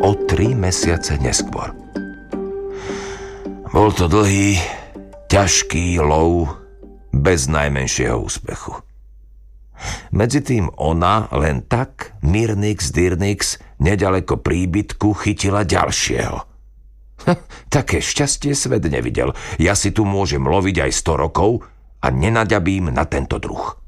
o 3 mesiace neskôr. Bol to dlhý, ťažký lov bez najmenšieho úspechu. Medzitým ona len tak Myrnix nedaleko príbytku chytila ďalšieho. Také šťastie svet nevidel. Ja si tu môžem loviť aj 100 rokov a nenaďabím na tento druh.